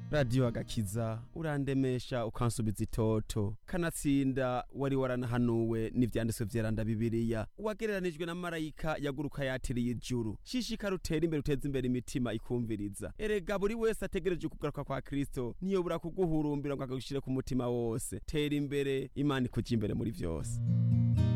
radiyo agakiza urandemesha ukansubiza itoto kanatsinda wari waranahanuwe n'ivyanditswe vyeranda Bibiliya wagereranijwe na marayika yaguruka yatiriye ijuru. Shishikara utera imbere uteza imbere imitima ikumviriza. Erega buri wese ategereje kugaruka kwa Kristo niyobura kuguhurumbira ngo akagushire ku mutima wose. Tera imbere, Imana ikuja imbere muri vyose.